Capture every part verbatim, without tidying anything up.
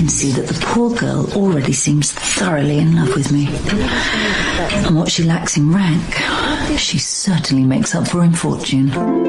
can see that the poor girl already seems thoroughly in love with me. And what she lacks in rank, she certainly makes up for in fortune.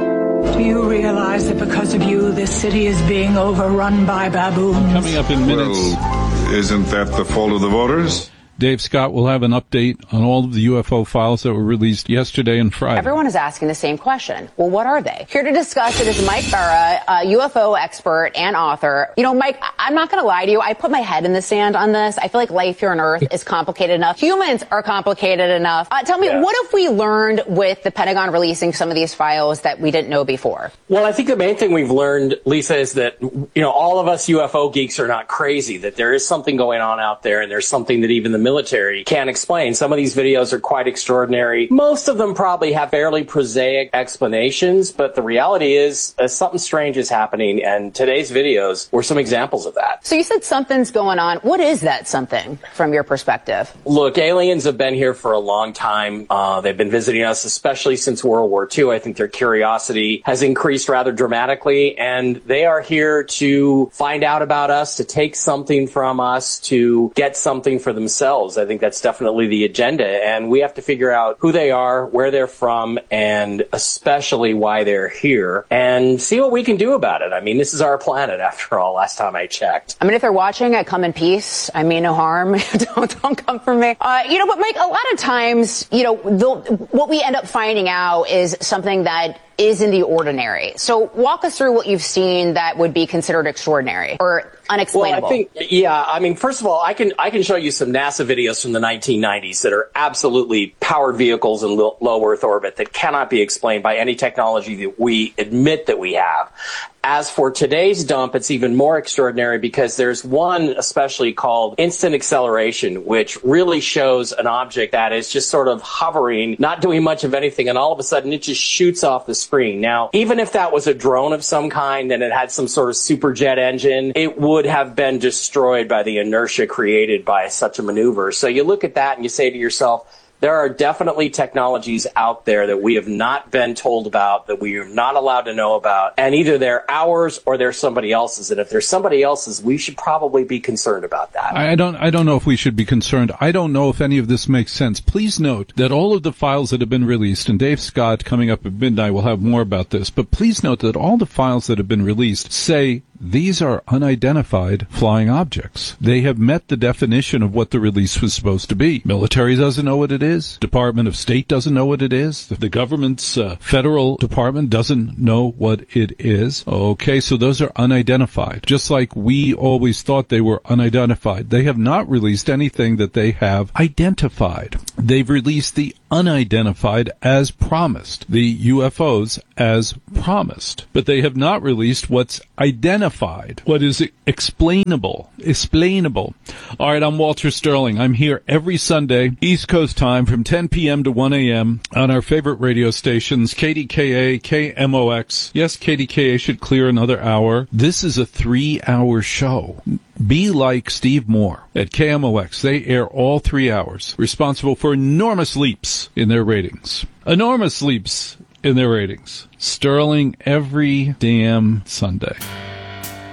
Do you realize that because of you, this city is being overrun by baboons? Coming up in minutes. Well, isn't that the fault of the voters? Dave Scott will have an update on all of the U F O files that were released yesterday and Friday. Everyone is asking the same question. Well, what are they? Here to discuss it is Mike Barra, a U F O expert and author. You know, Mike, I'm not going to lie to you. I put my head in the sand on this. I feel like life here on Earth is complicated enough. Humans are complicated enough. Uh, tell me, yeah. What have we learned with the Pentagon releasing some of these files that we didn't know before? Well, I think the main thing we've learned, Lisa, is that, you know, all of us U F O geeks are not crazy, that there is something going on out there, and there's something that even the military can't explain. Some of these videos are quite extraordinary. Most of them probably have fairly prosaic explanations, but the reality is uh, something strange is happening, and today's videos were some examples of that. So you said something's going on. What is that something from your perspective? Look, aliens have been here for a long time. Uh, they've been visiting us, especially since World War Two. I think their curiosity has increased rather dramatically, and they are here to find out about us, to take something from us, to get something for themselves. I think that's definitely Definitely the agenda, and we have to figure out who they are, where they're from, and especially why they're here, and see what we can do about it. I mean, this is our planet, after all, last time I checked. I mean, if they're watching, I come in peace. I mean no harm. don't, don't come for me. Uh, you know, but Mike, a lot of times, you know, the, what we end up finding out is something that is in the ordinary. So walk us through what you've seen that would be considered extraordinary or unexplainable. Well, I think, yeah, I mean, first of all, I can I can show you some NASA videos from the nineteen nineties that are absolutely powered vehicles in low, low Earth orbit that cannot be explained by any technology that we admit that we have. As for today's dump, it's even more extraordinary because there's one especially called instant acceleration, which really shows an object that is just sort of hovering, not doing much of anything, and all of a sudden it just shoots off the screen. Now, even if that was a drone of some kind and it had some sort of superjet engine, it would have been destroyed by the inertia created by such a maneuver. So you look at that and you say to yourself, there are definitely technologies out there that we have not been told about, that we are not allowed to know about, and either they're ours or they're somebody else's. And if they're somebody else's, we should probably be concerned about that. I don't, I don't know if we should be concerned. I don't know if any of this makes sense. Please note that all of the files that have been released, and Dave Scott coming up at midnight will have more about this, but please note that all the files that have been released say these are unidentified flying objects. They have met the definition of what the release was supposed to be. Military doesn't know what it is. Department of State doesn't know what it is. The government's uh, federal department doesn't know what it is. Okay, so those are unidentified. Just like we always thought they were unidentified. They have not released anything that they have identified. They've released the unidentified as promised. The U F Os as promised. But they have not released what's identified. What is explainable. Explainable. All right, I'm Walter Sterling. I'm here every Sunday, East Coast time, from ten p.m. to one a.m. on our favorite radio stations, K D K A, K M O X. Yes, K D K A should clear another hour. This is a three-hour show. Be like Steve Moore at K M O X. They air all three hours, responsible for enormous leaps in their ratings. Enormous leaps in their ratings. Sterling every damn Sunday.